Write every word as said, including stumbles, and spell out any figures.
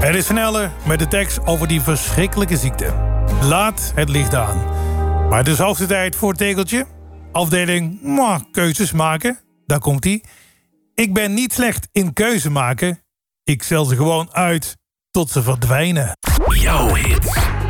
Er is sneller met de tekst over die verschrikkelijke ziekte. Laat het licht aan. Maar het is hoogste tijd voor het tegeltje. Afdeling mwah, keuzes maken. Daar komt ie. Ik ben niet slecht in keuze maken. Ik stel ze gewoon uit tot ze verdwijnen. Jouw hits.